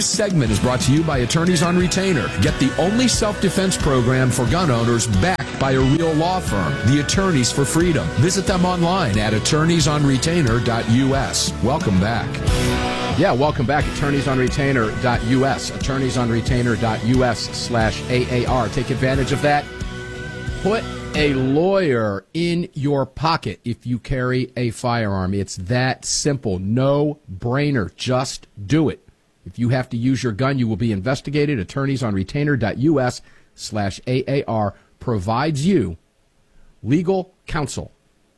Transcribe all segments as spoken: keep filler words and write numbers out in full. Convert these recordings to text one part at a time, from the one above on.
This segment is brought to you by Attorneys on Retainer. Get the only self-defense program for gun owners backed by a real law firm, the Attorneys for Freedom. Visit them online at attorneys on retainer dot U S. Welcome back. Yeah, welcome back. attorneys on retainer dot U S. attorneys on retainer dot U S slash A A R. Take advantage of that. Put a lawyer in your pocket if you carry a firearm. It's that simple. No brainer. Just do it. If you have to use your gun, you will be investigated. attorneys on retainer dot U S slash A A R provides you legal counsel.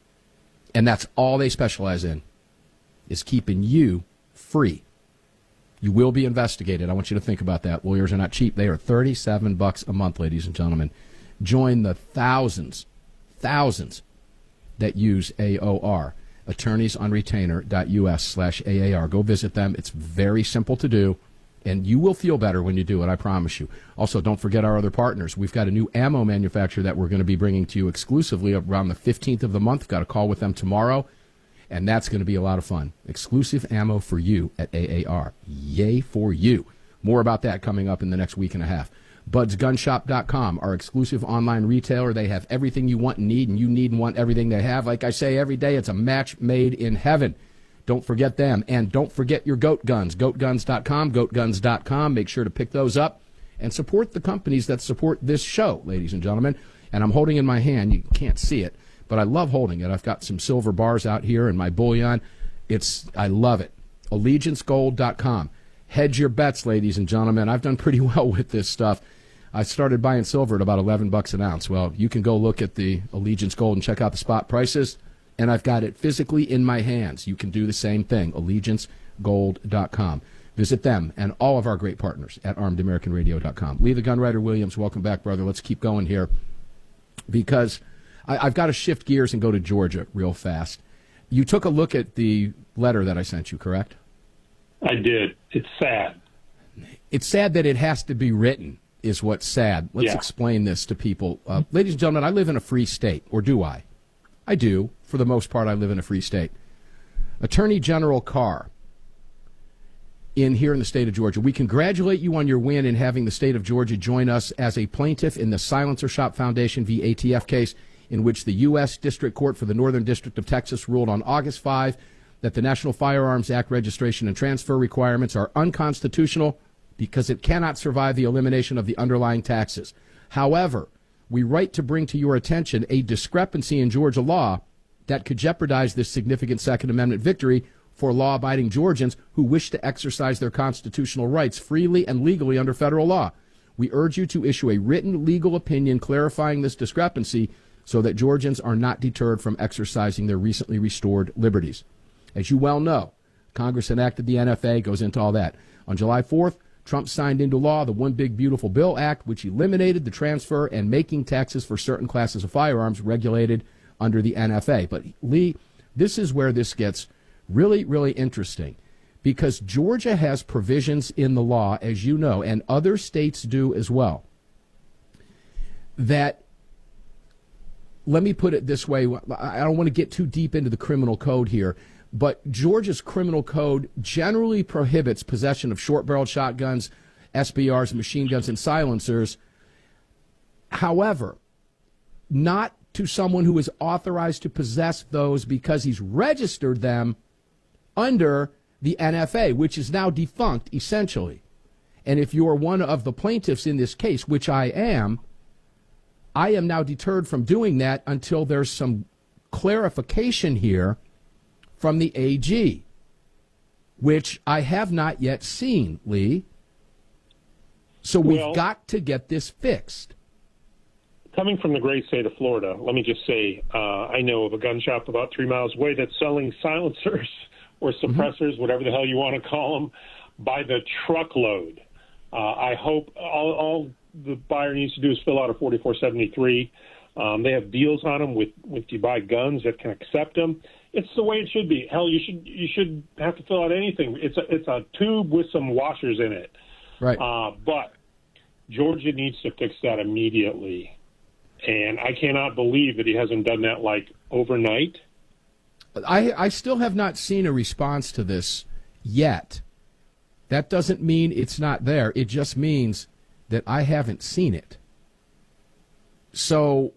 And that's all they specialize in, is keeping you free. You will be investigated. I want you to think about that. Lawyers are not cheap. They are thirty-seven bucks a month, ladies and gentlemen. Join the thousands, thousands that use A O R. attorneys on retainer dot U S slash A A R. Go visit them. It's very simple to do, and you will feel better when you do it, I promise you. Also, don't forget our other partners. We've got a new ammo manufacturer that we're going to be bringing to you exclusively around the fifteenth of the month. Got a call with them tomorrow, and that's going to be a lot of fun. Exclusive ammo for you at A A R. Yay for you. More about that coming up in the next week and a half. buds gun shop dot com, our exclusive online retailer. They have everything you want and need, and you need and want everything they have. Like I say every day, it's a match made in heaven. Don't forget them. And don't forget your goat guns. goat guns dot com, goat guns dot com. Make sure to pick those up and support the companies that support this show, ladies and gentlemen. And I'm holding in my hand, you can't see it, but I love holding it. I've got some silver bars out here in my bullion. It's, I love it. allegiance gold dot com. Hedge your bets, ladies and gentlemen. I've done pretty well with this stuff. I started buying silver at about eleven bucks an ounce. Well, you can go look at the Allegiance Gold and check out the spot prices, and I've got it physically in my hands. You can do the same thing, allegiance gold dot com. Visit them and all of our great partners at armed american radio dot com. Lee the Gunwriter Williams, welcome back, brother. Let's keep going here because I, I've got to shift gears and go to Georgia real fast. You took a look at the letter that I sent you, correct? I did. It's sad. It's sad that it has to be written. Is what's sad. Let's yeah. explain this to people. Uh, ladies and gentlemen, I live in a free state, or do I? I do. For the most part, I live in a free state. Attorney General Carr, in here in the state of Georgia, we congratulate you on your win in having the state of Georgia join us as a plaintiff in the Silencer Shop Foundation v. A T F case, in which the U S District Court for the Northern District of Texas ruled on August fifth that the National Firearms Act registration and transfer requirements are unconstitutional because it cannot survive the elimination of the underlying taxes. However, we write to bring to your attention a discrepancy in Georgia law that could jeopardize this significant Second Amendment victory for law-abiding Georgians who wish to exercise their constitutional rights freely and legally under federal law. We urge you to issue a written legal opinion clarifying this discrepancy so that Georgians are not deterred from exercising their recently restored liberties. As you well know, Congress enacted the N F A, goes into all that. On July fourth, Trump signed into law the One Big Beautiful Bill Act, which eliminated the transfer and making taxes for certain classes of firearms regulated under the N F A. But, Lee, this is where this gets really, really interesting, because Georgia has provisions in the law, as you know, and other states do as well, that, let me put it this way, I don't want to get too deep into the criminal code here, but Georgia's criminal code generally prohibits possession of short-barreled shotguns, S B Rs, machine guns, and silencers. However, not to someone who is authorized to possess those because he's registered them under the N F A, which is now defunct, essentially. And if you're one of the plaintiffs in this case, which I am, I am now deterred from doing that until there's some clarification here from the A G, which I have not yet seen, Lee. So we've well, got to get this fixed. Coming from the great state of Florida, let me just say, uh, I know of a gun shop about three miles away that's selling silencers or suppressors, mm-hmm. whatever the hell you want to call them, by the truckload. Uh, I hope all, all the buyer needs to do is fill out a forty-four seventy-three. Um, they have deals on them with, with you buy guns that can accept them. It's the way it should be. Hell, you should you should have to fill out anything. It's a it's a tube with some washers in it. Right. Uh, but Georgia needs to fix that immediately, and I cannot believe that he hasn't done that like overnight. I I still have not seen a response to this yet. That doesn't mean it's not there. It just means that I haven't seen it. So